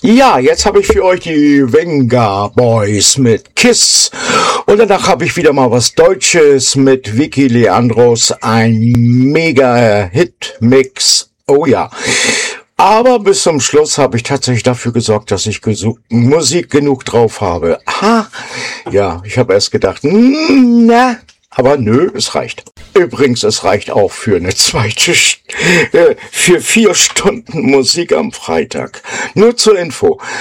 Ja, jetzt habe ich für euch die Venga Boys mit Kiss. Und danach habe ich wieder mal was Deutsches mit Vicky Leandros. Ein mega Hit-Mix. Oh ja. Aber bis zum Schluss habe ich tatsächlich dafür gesorgt, dass ich Musik genug drauf habe. Aha. Ja, ich habe erst gedacht, na, aber nö, es reicht. Übrigens, es reicht auch für eine für 4 Stunden Musik am Freitag. Nur zur Info.